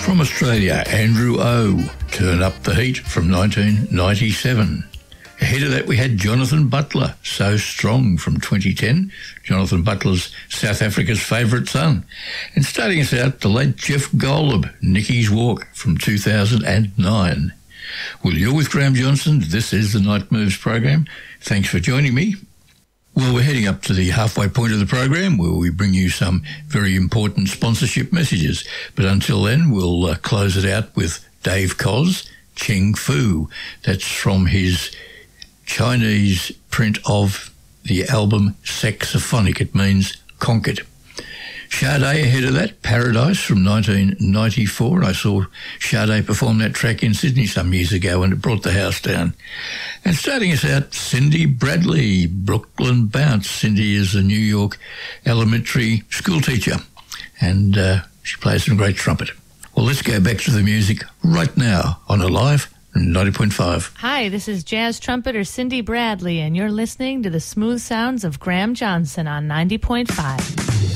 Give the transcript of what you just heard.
From Australia, Andrew O, Turn Up the Heat from 1997. Ahead of that, we had Jonathan Butler, So Strong from 2010. Jonathan Butler's South Africa's favourite son. And starting us out, the late Jeff Golub, Nicky's Walk from 2009. Well, you're with Graham Johnson. This is the Night Moves program. Thanks for joining me. Well, we're heading up to the halfway point of the program where we bring you some very important sponsorship messages. But until then, we'll close it out with Dave Koz, Cheng Fu. That's from his Chinese print of the album Saxophonic. It means conquered. Sade ahead of that, Paradise from 1994. I saw Sade perform that track in Sydney some years ago and it brought the house down. And starting us out, Cindy Bradley, Brooklyn Bounce. Cindy is a New York elementary school teacher and she plays some great trumpet. Well, let's go back to the music right now on Alive 90.5. Hi, this is jazz trumpeter Cindy Bradley and you're listening to the smooth sounds of Graham Johnson on 90.5.